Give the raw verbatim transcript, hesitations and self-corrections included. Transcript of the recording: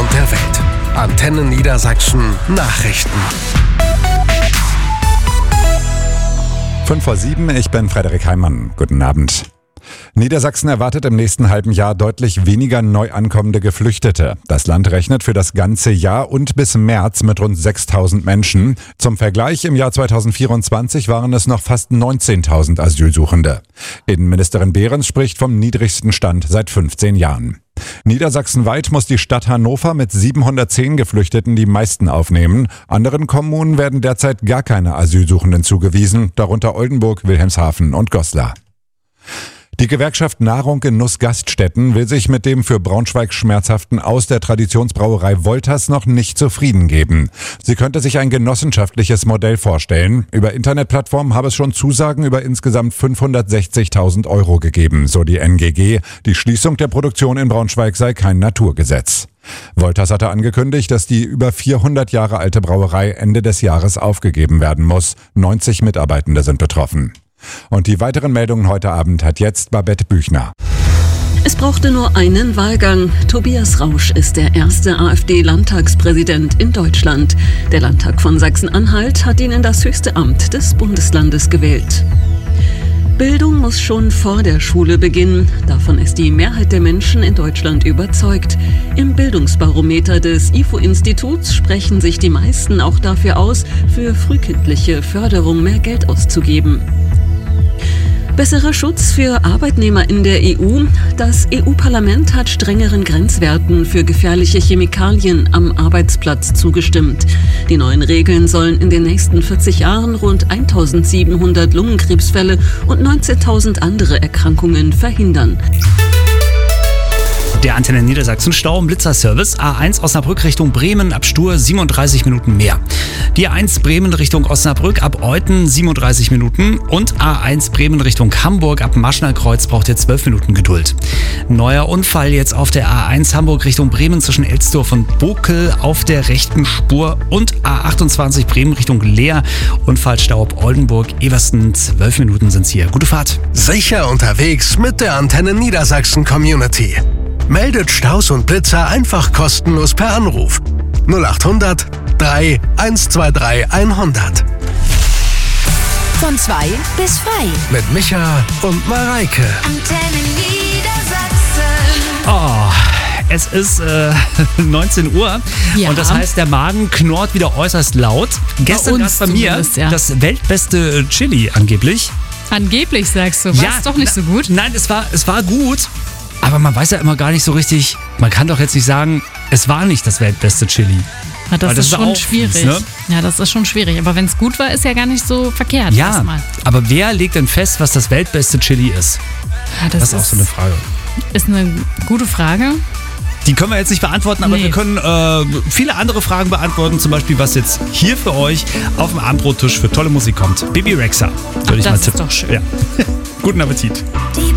und der Welt. Antenne Niedersachsen Nachrichten. fünf vor sieben, ich bin Frederik Heimann. Guten Abend. Niedersachsen erwartet im nächsten halben Jahr deutlich weniger neu ankommende Geflüchtete. Das Land rechnet für das ganze Jahr und bis März mit rund sechstausend Menschen. Zum Vergleich, im Jahr zweitausendvierundzwanzig waren es noch fast neunzehntausend Asylsuchende. Innenministerin Behrens spricht vom niedrigsten Stand seit fünfzehn Jahren. Niedersachsenweit muss die Stadt Hannover mit siebenhundertzehn Geflüchteten die meisten aufnehmen. Anderen Kommunen werden derzeit gar keine Asylsuchenden zugewiesen, darunter Oldenburg, Wilhelmshaven und Goslar. Die Gewerkschaft Nahrung Genuss Gaststätten will sich mit dem für Braunschweig schmerzhaften Aus der Traditionsbrauerei Wolters noch nicht zufrieden geben. Sie könnte sich ein genossenschaftliches Modell vorstellen. Über Internetplattformen habe es schon Zusagen über insgesamt fünfhundertsechzigtausend Euro gegeben, so die N G G. Die Schließung der Produktion in Braunschweig sei kein Naturgesetz. Wolters hatte angekündigt, dass die über vierhundert Jahre alte Brauerei Ende des Jahres aufgegeben werden muss. neunzig Mitarbeitende sind betroffen. Und die weiteren Meldungen heute Abend hat jetzt Babette Büchner. Es brauchte nur einen Wahlgang. Tobias Rausch ist der erste AfD-Landtagspräsident in Deutschland. Der Landtag von Sachsen-Anhalt hat ihn in das höchste Amt des Bundeslandes gewählt. Bildung muss schon vor der Schule beginnen. Davon ist die Mehrheit der Menschen in Deutschland überzeugt. Im Bildungsbarometer des I F O-Instituts sprechen sich die meisten auch dafür aus, für frühkindliche Förderung mehr Geld auszugeben. Besserer Schutz für Arbeitnehmer in der E U. Das E U-Parlament hat strengeren Grenzwerten für gefährliche Chemikalien am Arbeitsplatz zugestimmt. Die neuen Regeln sollen in den nächsten vierzig Jahren rund eintausendsiebenhundert Lungenkrebsfälle und neunzehntausend andere Erkrankungen verhindern. Der Antenne Niedersachsen Stau- und Blitzerservice. A eins Osnabrück Richtung Bremen ab Stur siebenunddreißig Minuten mehr. Die A eins Bremen Richtung Osnabrück ab Euthen siebenunddreißig Minuten und A eins Bremen Richtung Hamburg ab Maschnallkreuz braucht ihr zwölf Minuten Geduld. Neuer Unfall jetzt auf der A eins Hamburg Richtung Bremen zwischen Elsdorf und Bokel auf der rechten Spur und A achtundzwanzig Bremen Richtung Leer. Unfallstau ab Oldenburg, Eversten, zwölf Minuten sind's hier. Gute Fahrt. Sicher unterwegs mit der Antenne Niedersachsen Community. Meldet Staus und Blitzer einfach kostenlos per Anruf. null achthundert drei eins zwei drei hundert. Von zwei bis frei. Mit Micha und Mareike. Antenne Niedersachsen. Oh, es ist äh, neunzehn Uhr Ja. und das heißt, der Magen knurrt wieder äußerst laut. Gestern gab es bei mir ja. das weltbeste Chili angeblich. Angeblich sagst du, war es doch nicht na, so gut? Nein, es war, es war gut, aber man weiß ja immer gar nicht so richtig, man kann doch jetzt nicht sagen, es war nicht das weltbeste Chili. Ja, das, Weil das ist ist schon auch schwierig. fies, ne? Ja, das ist schon schwierig. Aber wenn es gut war, ist ja gar nicht so verkehrt. Ja, erstmal. aber wer legt denn fest, was das weltbeste Chili ist? Ja, das, Das ist auch so eine Frage. Ist eine gute Frage. Die können wir jetzt nicht beantworten, aber Nee. wir können äh, viele andere Fragen beantworten. Zum Beispiel, was jetzt hier für euch auf dem Abendbrottisch für tolle Musik kommt. Bibi Rexha, würde ich das mal ist tippen. doch schön. Ja. Guten Appetit. Die